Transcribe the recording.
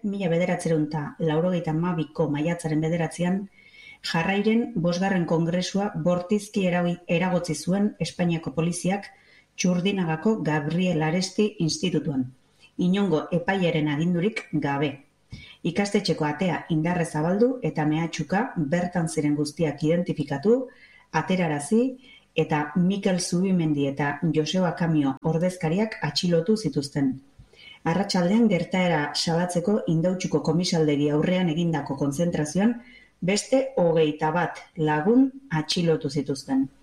1992ko maiatzaren 9 Jarrairen 5. Kongresua bortizki eragotzi zuen Espainiako poliziak Txurdinagako Gabriel Aresti Institutuan, inongo epailearen agindurik gabe. Ikastetxeko atea indarrez zabaldu eta mehatxuka bertan ziren guztiak identifikatu, aterarazi eta Mikel Zubimendi eta Joseba Kamio ordezkariak atxilotu zituzten. Arratsaldean gertaera salatzeko Indautxuko komisaldegi aurrean egindako kontzentrazioan beste 21 lagun atxilotu zituzten.